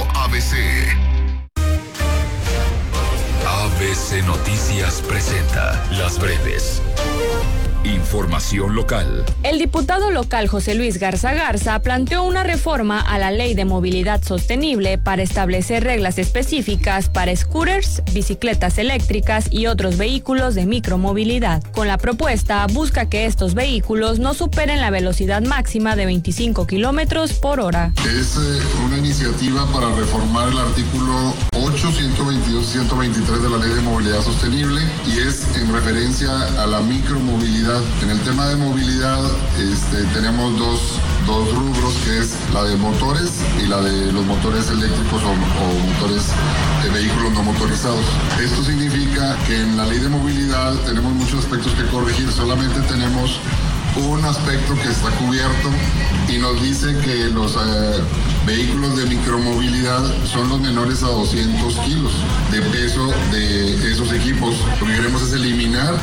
ABC. ABC Noticias presenta Las Breves. Información local. El diputado local José Luis Garza planteó una reforma a la Ley de Movilidad Sostenible para establecer reglas específicas para scooters, bicicletas eléctricas y otros vehículos de micromovilidad. Con la propuesta, busca que estos vehículos no superen la velocidad máxima de 25 kilómetros por hora. Es una iniciativa para reformar el artículo 8, 122 y 123 de la Ley de Movilidad Sostenible, y es en referencia a la micromovilidad. En el tema de movilidad tenemos dos rubros, que es la de motores y la de los motores eléctricos o motores de vehículos no motorizados. Esto significa que en la ley de movilidad tenemos muchos aspectos que corregir. Solamente tenemos un aspecto que está cubierto y nos dice que los vehículos de micromovilidad son los menores a 200 kilos de peso de esos equipos. Lo que queremos es eliminar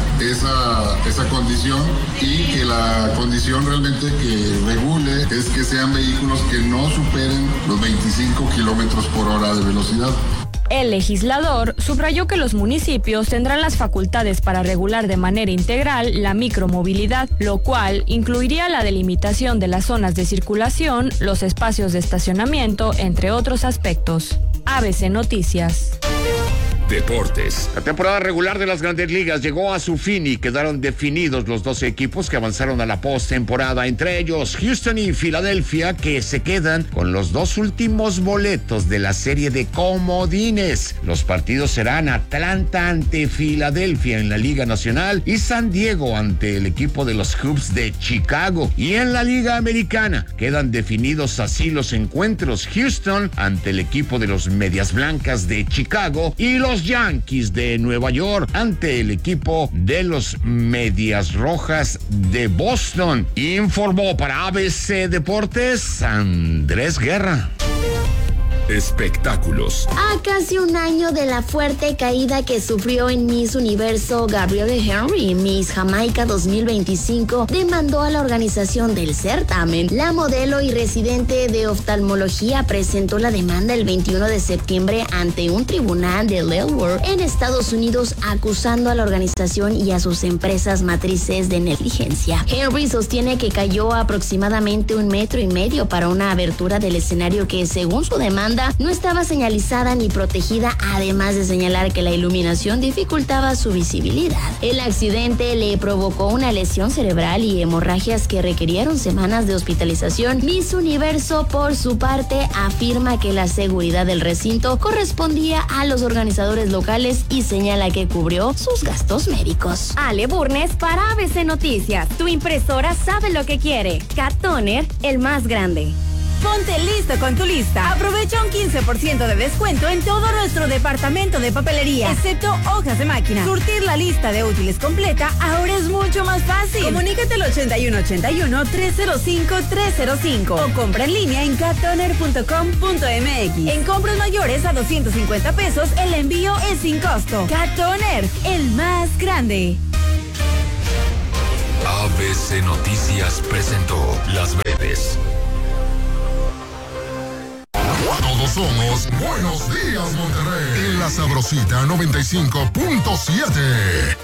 esa condición, y que la condición realmente que regule es que sean vehículos que no superen los 25 kilómetros por hora de velocidad. El legislador subrayó que los municipios tendrán las facultades para regular de manera integral la micromovilidad, lo cual incluiría la delimitación de las zonas de circulación, los espacios de estacionamiento, entre otros aspectos. ABC Noticias. Deportes. La temporada regular de las Grandes Ligas llegó a su fin y quedaron definidos los 12 equipos que avanzaron a la postemporada, entre ellos Houston y Filadelfia, que se quedan con los dos últimos boletos de la serie de comodines. Los partidos serán Atlanta ante Filadelfia en la Liga Nacional y San Diego ante el equipo de los Cubs de Chicago. Y en la Liga Americana quedan definidos así los encuentros: Houston ante el equipo de los Medias Blancas de Chicago y los Yankees de Nueva York ante el equipo de los Medias Rojas de Boston. Informó para ABC Deportes Andrés Guerra. Espectáculos. A casi un año de la fuerte caída que sufrió en Miss Universo Gabrielle Henry, Miss Jamaica 2025 demandó a la organización del certamen. La modelo y residente de oftalmología presentó la demanda el 21 de septiembre ante un tribunal de Delaware en Estados Unidos, acusando a la organización y a sus empresas matrices de negligencia. Henry sostiene que cayó aproximadamente 1,5 metros para una abertura del escenario que, según su demanda, no estaba señalizada ni protegida, además de señalar que la iluminación dificultaba su visibilidad. El accidente le provocó una lesión cerebral y hemorragias que requirieron semanas de hospitalización. Miss Universo, por su parte, afirma que la seguridad del recinto correspondía a los organizadores locales y señala que cubrió sus gastos médicos. Ale Burnes para ABC Noticias. Tu impresora sabe lo que quiere. Cat Toner, el más grande. Ponte listo con tu lista. Aprovecha un 15% de descuento en todo nuestro departamento de papelería, excepto hojas de máquina. Surtir la lista de útiles completa ahora es mucho más fácil. Comunícate al 8181-305-305 o compra en línea en cattoner.com.mx. En compras mayores a 250 pesos, el envío es sin costo. Cat Toner, el más grande. ABC Noticias presentó Las Breves. Todos somos Buenos Días, Monterrey. En la Sabrosita 95.7.